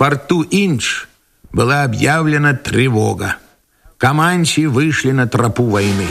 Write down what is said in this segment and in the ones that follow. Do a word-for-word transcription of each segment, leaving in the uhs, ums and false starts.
форту Индж была объявлена тревога. Команчи вышли на тропу войны.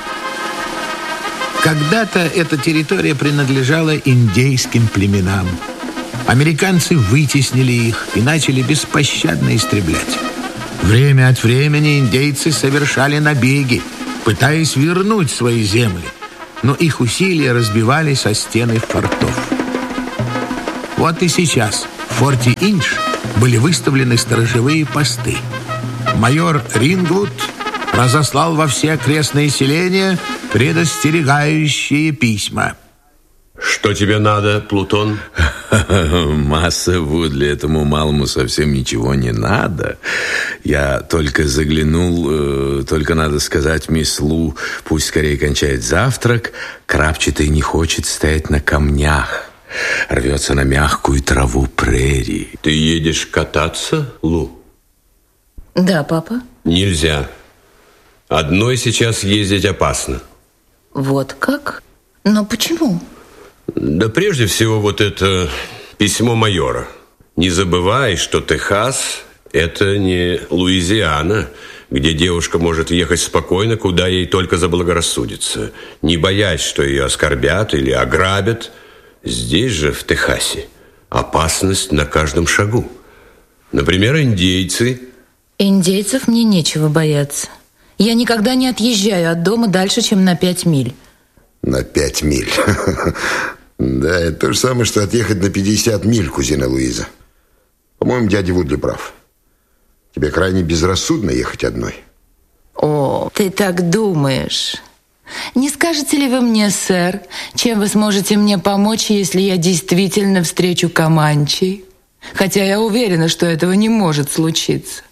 Когда-то эта территория принадлежала индейским племенам. Американцы вытеснили их и начали беспощадно истреблять. Время от времени индейцы совершали набеги, пытаясь вернуть свои земли, но их усилия разбивались о стены фортов. Вот и сейчас в форте Индж были выставлены сторожевые посты. Майор Рингвуд разослал во все окрестные селения предостерегающие письма. Что тебе надо, Плутон? Масса Вудли, этому малому совсем ничего не надо. Я только заглянул, э, только надо сказать мисс Лу, пусть скорее кончает завтрак. Крапчатый не хочет стоять на камнях, рвется на мягкую траву прерии. Ты едешь кататься, Лу? Да, папа. Нельзя. Одной сейчас ездить опасно. Вот как? Но почему? Да прежде всего вот это письмо майора. Не забывай, что Техас – это не Луизиана, где девушка может ехать спокойно, куда ей только заблагорассудится, не боясь, что ее оскорбят или ограбят. Здесь же, в Техасе, опасность на каждом шагу. Например, индейцы. Индейцев мне нечего бояться. Я никогда не отъезжаю от дома дальше, чем на пять миль. На пять миль. Да, это то же самое, что отъехать на пятьдесят миль, кузина Луиза. По-моему, дядя Вудли прав. Тебе крайне безрассудно ехать одной. О, ты так думаешь. Не скажете ли вы мне, сэр, чем вы сможете мне помочь, если я действительно встречу Команчей? Хотя я уверена, что этого не может случиться.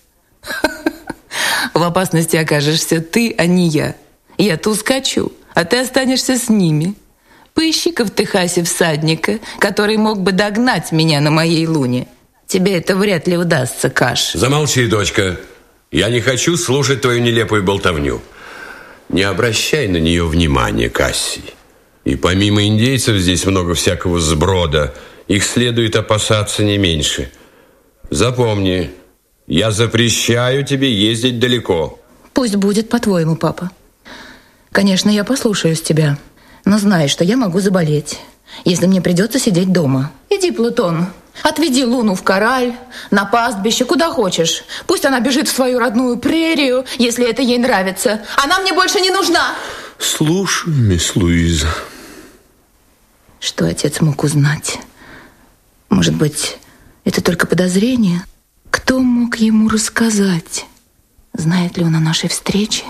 В опасности окажешься ты, а не я. Я-то ускочу, а ты останешься с ними. Поищи-ка в Техасе всадника, который мог бы догнать меня на моей луне. Тебе это вряд ли удастся, Каш. Замолчи, дочка. Я не хочу слушать твою нелепую болтовню. Не обращай на нее внимания, Кассий. И помимо индейцев здесь много всякого сброда. Их следует опасаться не меньше. Запомни, я запрещаю тебе ездить далеко. Пусть будет по-твоему, папа. Конечно, я послушаюсь тебя, но знай, что я могу заболеть, если мне придется сидеть дома. Иди, Плутон, отведи Луну в кораль, на пастбище, куда хочешь. Пусть она бежит в свою родную прерию, если это ей нравится. Она мне больше не нужна. Слушай, мисс Луиза. Что отец мог узнать? Может быть, это только подозрение? Кто мог ему рассказать? Знает ли он о нашей встрече?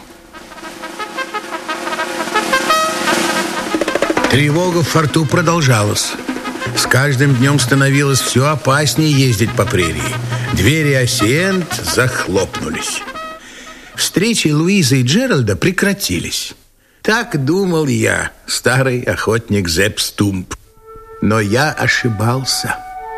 Тревога в форту продолжалась. С каждым днем становилось все опаснее ездить по прерии. Двери Асиент захлопнулись. Встречи Луизы и Джеральда прекратились. Так думал я, старый охотник Зепп Стумп. Но я ошибался.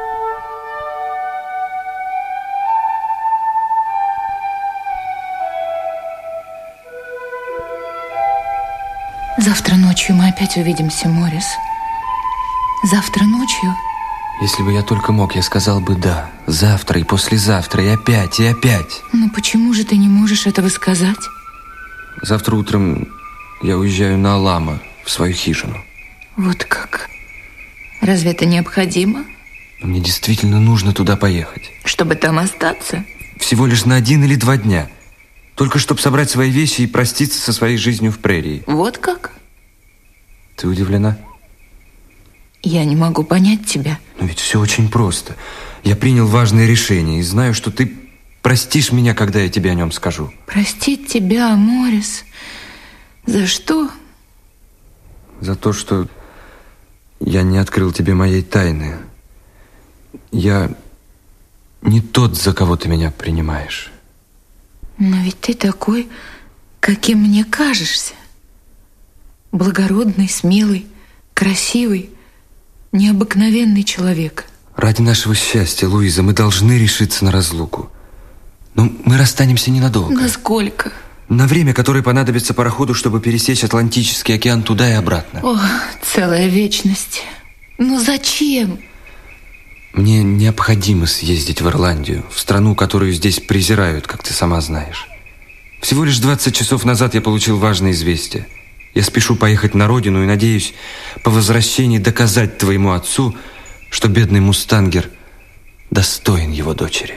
Завтра ночью мы опять увидимся, Моррис. Завтра ночью? Если бы я только мог, я сказал бы да. Завтра и послезавтра, и опять, и опять. Но почему же ты не можешь этого сказать? Завтра утром я уезжаю на Алама, в свою хижину. Вот как? Разве это необходимо? Но мне действительно нужно туда поехать. Чтобы там остаться? Всего лишь на один или два дня. Только чтобы собрать свои вещи и проститься со своей жизнью в прерии. Вот как? Ты удивлена? Я не могу понять тебя. Но ведь все очень просто. Я принял важное решение и знаю, что ты простишь меня, когда я тебе о нем скажу. Простить тебя, Моррис? За что? За то, что я не открыл тебе моей тайны. Я не тот, за кого ты меня принимаешь. Но ведь ты такой, каким мне кажешься. Благородный, смелый, красивый, необыкновенный человек. Ради нашего счастья, Луиза, мы должны решиться на разлуку. Но мы расстанемся ненадолго. Насколько? На время, которое понадобится пароходу, чтобы пересечь Атлантический океан туда и обратно. О, целая вечность. Ну зачем? Мне необходимо съездить в Ирландию, в страну, которую здесь презирают, как ты сама знаешь. Всего лишь двадцать часов назад я получил важное известие. Я спешу поехать на родину и надеюсь по возвращении доказать твоему отцу, что бедный мустангер достоин его дочери.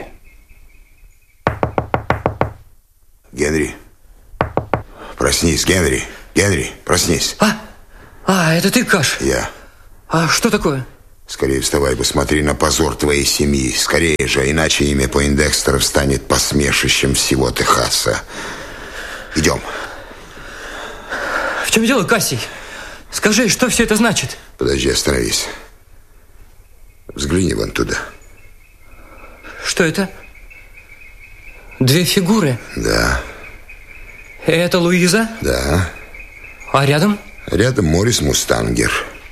Генри, проснись, Генри. Генри, проснись. А, а это ты, Каш? Я. А что такое? Скорее вставай, посмотри на позор твоей семьи. Скорее же, иначе имя Пойндекстеров станет посмешищем всего Техаса. Идем. В чем дело, Кассий? Скажи, что все это значит? Подожди, остановись. Взгляни вон туда. Что это? Две фигуры? Да. Это Луиза? Да. А рядом? Рядом Морис Мустангер.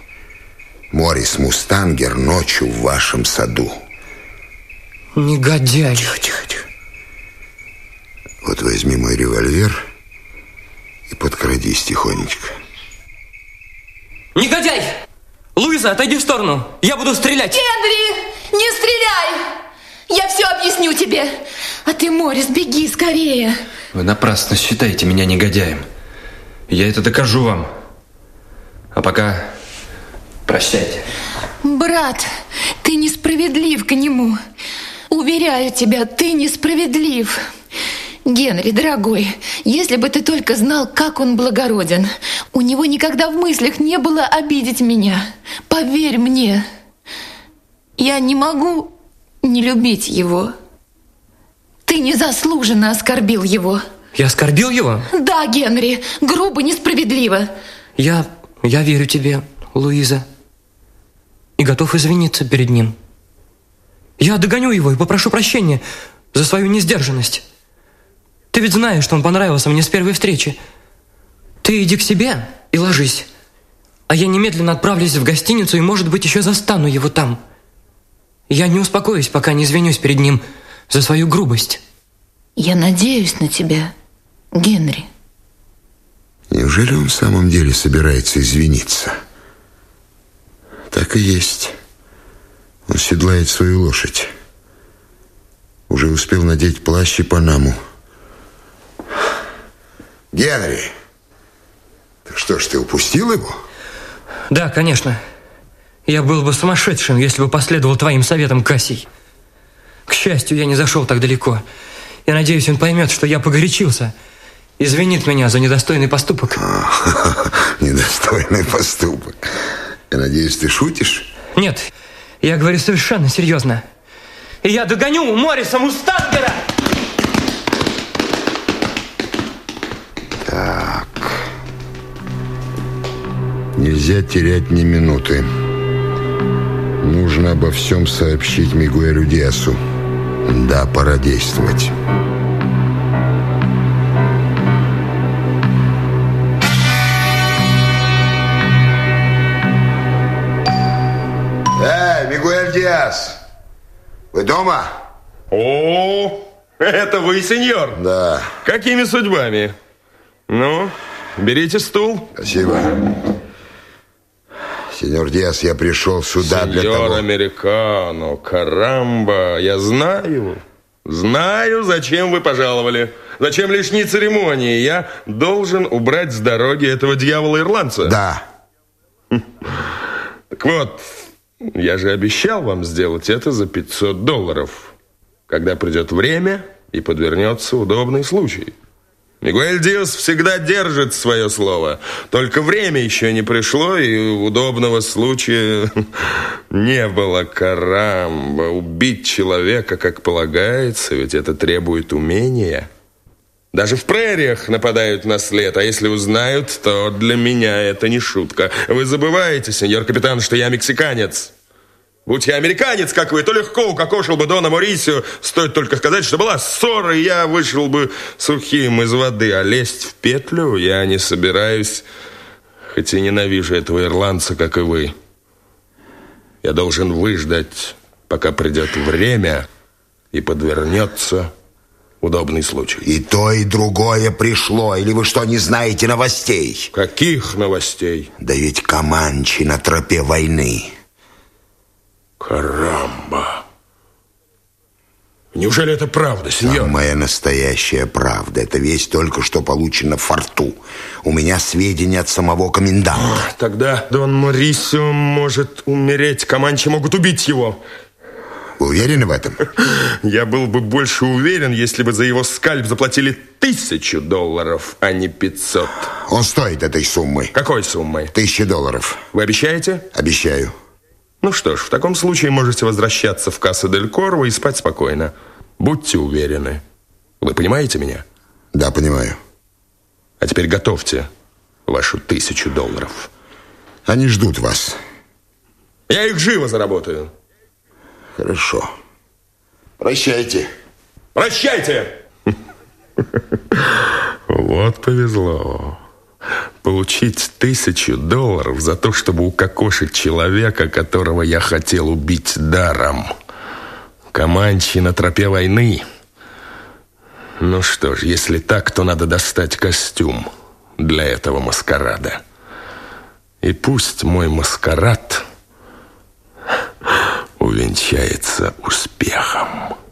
Морис Мустангер ночью в вашем саду. Негодяй. Тихо, тихо, тихо. Вот возьми мой револьвер и подкрадись тихонечко. Негодяй! Луиза, отойди в сторону. Я буду стрелять. Генри, не стреляй! Я все объясню тебе. А ты, Морис, беги скорее. Вы напрасно считаете меня негодяем. Я это докажу вам. А пока прощайте. Брат, ты несправедлив к нему. Уверяю тебя, ты несправедлив. Генри, дорогой, если бы ты только знал, как он благороден. У него никогда в мыслях не было обидеть меня. Поверь мне, я не могу не любить его. Ты незаслуженно оскорбил его. Я оскорбил его? Да, Генри, грубо, несправедливо. Я, я верю тебе, Луиза, и готов извиниться перед ним. Я догоню его и попрошу прощения за свою несдержанность. Ты ведь знаешь, что он понравился мне с первой встречи. Ты иди к себе и ложись, а я немедленно отправлюсь в гостиницу и, может быть, еще застану его там. Я не успокоюсь, пока не извинюсь перед ним за свою грубость. Я надеюсь на тебя, Генри. Неужели он в самом деле собирается извиниться? Так и есть. Он седлает свою лошадь. Уже успел надеть плащ и панаму. Генри, так что ж, ты упустил его? Да, конечно. Я был бы сумасшедшим, если бы последовал твоим советам, Кассий. К счастью, я не зашел так далеко. Я надеюсь, он поймет, что я погорячился. Извинит меня за недостойный поступок. А, недостойный поступок. Я надеюсь, ты шутишь? Нет, я говорю совершенно серьезно. И я догоню Мориса Мустангера! Так. Нельзя терять ни минуты. Нужно обо всем сообщить Мигуэлю Диасу. Да, пора действовать. Эй, Мигуэль Диас! Вы дома? О, это вы, сеньор? Да. Какими судьбами? Ну, берите стул. Спасибо. Сеньор Диас, я пришел сюда Сеньор для того... Американо, карамба, я знаю, знаю, зачем вы пожаловали. Зачем лишние церемонии? Я должен убрать с дороги этого дьявола-ирландца. Да. Так вот, я же обещал вам сделать это за пятьсот долларов, когда придет время и подвернется удобный случай. Мигуэль Диас всегда держит свое слово. Только время еще не пришло, и удобного случая не было. Карамба, убить человека, как полагается, ведь это требует умения. Даже в прериях нападают на след, а если узнают, то для меня это не шутка. Вы забываете, сеньор капитан, что я мексиканец. Будь я американец, как вы, то легко укокошил бы Дона Морисио. Стоит только сказать, что была ссора, и я вышел бы сухим из воды. А лезть в петлю я не собираюсь, хоть и ненавижу этого ирландца, как и вы. Я должен выждать, пока придет время и подвернется удобный случай. И то, и другое пришло. Или вы что, не знаете новостей? Каких новостей? Да ведь Команчи на тропе войны. Карамба. Неужели это правда, сеньор? Самая настоящая правда. Эта весть только что получена в форту. У меня сведения от самого коменданта. Тогда Дон Морисио может умереть. Команчи могут убить его. Вы уверены в этом? Я был бы больше уверен, если бы за его скальп заплатили тысячу долларов, а не пятьсот. Он стоит этой суммы. Какой суммы? Тысячи долларов. Вы обещаете? Обещаю. Ну что ж, в таком случае можете возвращаться в Касса дель Корво и спать спокойно. Будьте уверены. Вы понимаете меня? Да, понимаю. А теперь готовьте вашу тысячу долларов. Они ждут вас. Я их живо заработаю. Хорошо. Прощайте. Прощайте! Вот повезло. Получить тысячу долларов за то, чтобы укокошить человека, которого я хотел убить даром. Команчи на тропе войны. Ну что ж, если так, то надо достать костюм для этого маскарада. И пусть мой маскарад увенчается успехом.